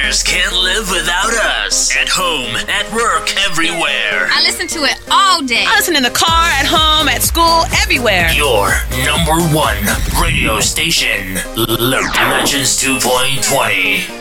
listeners can't live without us. At home, at work, everywhere. I listen to it all day. I listen in the car, at home, at school, everywhere. Your number one radio station, Legends 2.20.